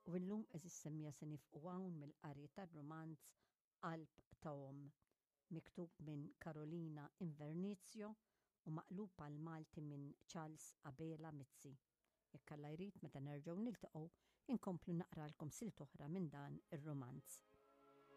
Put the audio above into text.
U illum eżis semmija se nifqu hawn mill-qari tar-romanz Qalb ta' Omm, miktub minn Carolina Invernizio u maqlub għal Malti minn Charles Abela Mizzi. Jekk Alla jrid meta nerġgħu niltaqgħu inkomplu naqralkom silt oħra minn dan ir-romanz.